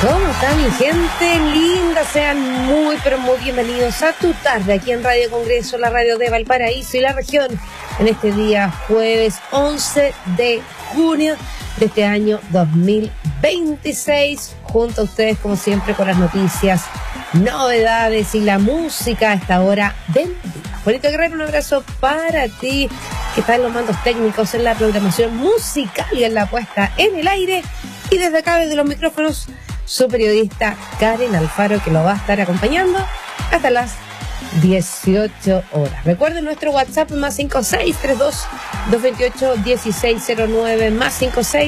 ¿Cómo están, mi gente linda? Sean muy, pero muy bienvenidos a Tu Tarde, aquí en Radio Congreso, la radio de Valparaíso y la región, en este día jueves 11 de junio de este año 2026, junto a ustedes, como siempre, con las noticias, novedades y la música a esta hora del día. Juanito Guerrero, un abrazo para ti, que está en los mandos técnicos, en la programación musical y en la puesta en el aire, y desde acá, desde los micrófonos, su periodista Karen Alfaro, que lo va a estar acompañando hasta las 18 horas. Recuerden nuestro WhatsApp más 5632-228-1609, más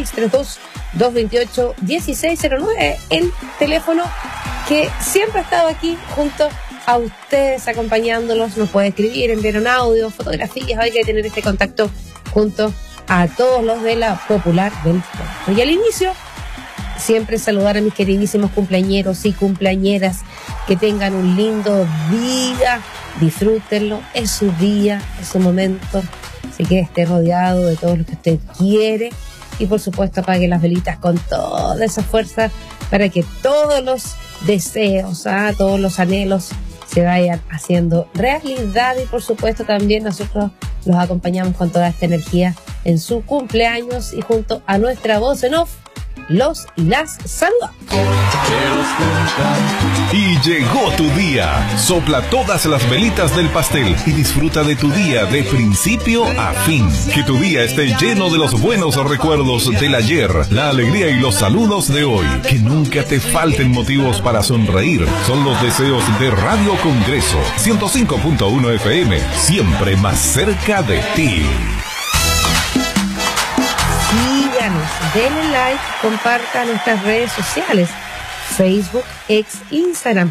5632-228-1609, el teléfono que siempre ha estado aquí junto a ustedes, acompañándolos. Nos puede escribir, enviar un audio, fotografías. Hay que tener este contacto junto a todos los de la Popular del Puerto. Y al inicio, siempre saludar a mis queridísimos cumpleañeros y cumpleañeras, que tengan un lindo día, disfrútenlo, es su día, es su momento, así que esté rodeado de todo lo que usted quiere y por supuesto apague las velitas con toda esa fuerza para que todos los deseos, todos los anhelos se vayan haciendo realidad, y por supuesto también nosotros los acompañamos con toda esta energía en su cumpleaños, y junto a nuestra voz en off, los y las saludamos. Y llegó tu día. Sopla todas las velitas del pastel y disfruta de tu día de principio a fin. Que tu día esté lleno de los buenos recuerdos del ayer, la alegría y los saludos de hoy. Que nunca te falten motivos para sonreír. Son los deseos de Radio Congreso 105.1 FM, siempre más cerca de ti. Síganos, denle like, compartan nuestras redes sociales, Facebook, X, Instagram,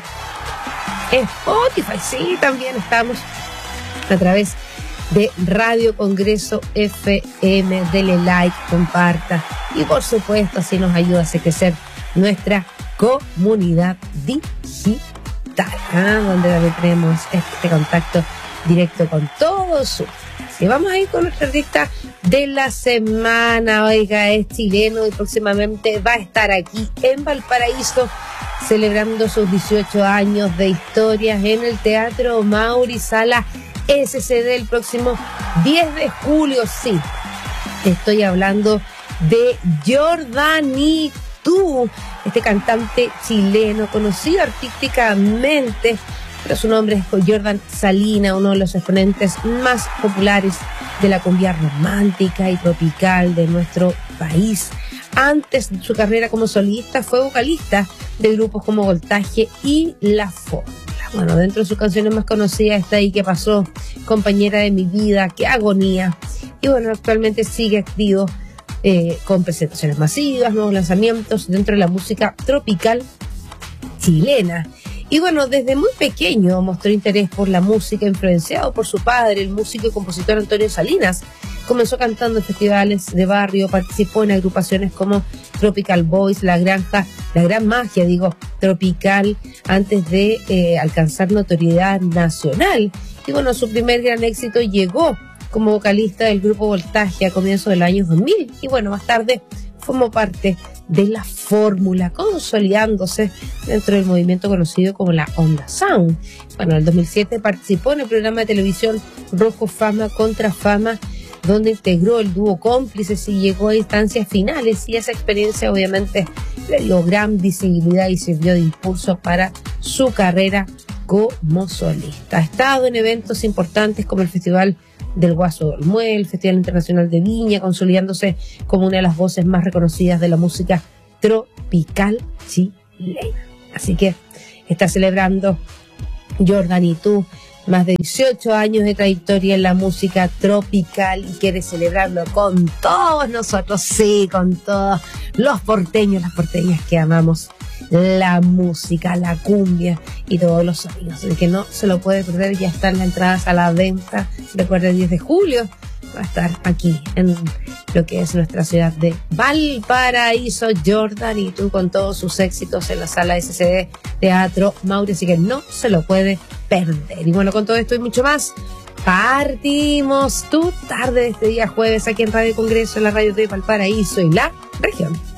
Spotify, sí, también estamos a través de Radio Congreso FM. Denle like, comparta y por supuesto así nos ayuda a hacer crecer nuestra comunidad digital, donde también tenemos este contacto directo con todos. Y vamos a ir con nuestra artista de la semana. Oiga, es chileno y próximamente va a estar aquí en Valparaíso celebrando sus 18 años de historias en el Teatro Mauri, Sala SCD, el próximo 10 de julio. Sí, estoy hablando de Jordanitú, este cantante chileno conocido artísticamente, pero su nombre es Jordan Salina, uno de los exponentes más populares de la cumbia romántica y tropical de nuestro país. Antes de su carrera como solista, fue vocalista de grupos como Voltaje y La Fórmula. Bueno, dentro de sus canciones más conocidas está Ahí que pasó, Compañera de mi vida, Qué agonía. Y bueno, actualmente sigue activo con presentaciones masivas, nuevos lanzamientos dentro de la música tropical chilena. Y bueno, desde muy pequeño mostró interés por la música, influenciado por su padre, el músico y compositor Antonio Salinas. Comenzó cantando en festivales de barrio, participó en agrupaciones como Tropical Boys, La Gran Magia, tropical, antes de alcanzar notoriedad nacional. Y bueno, su primer gran éxito llegó como vocalista del grupo Voltaje a comienzos del año 2000. Y bueno, más tarde formó parte de La Fórmula, consolidándose dentro del movimiento conocido como la Onda Sound. Bueno, en el 2007 participó en el programa de televisión Rojo Fama contra Fama, donde integró el dúo Cómplices y llegó a instancias finales, y esa experiencia obviamente le dio gran visibilidad y sirvió de impulso para su carrera como solista. Ha estado en eventos importantes como el Festival del Guaso de Olmué, el Festival Internacional de Viña, consolidándose como una de las voces más reconocidas de la música tropical chilena. Así que está celebrando Jordanitú más de 18 años de trayectoria en la música tropical y quiere celebrarlo con todos nosotros, sí, con todos los porteños, las porteñas que amamos la música, la cumbia y todos los sonidos. Así que no se lo puede perder, ya están las entradas a la venta. Recuerden, el 10 de julio va a estar aquí en lo que es nuestra ciudad de Valparaíso, Jordanitú, con todos sus éxitos en la sala SCD Teatro Mauri, así que no se lo puede perder. Y bueno, con todo esto y mucho más, partimos Tu Tarde de este día jueves aquí en Radio Congreso, en la radio de Valparaíso y la región.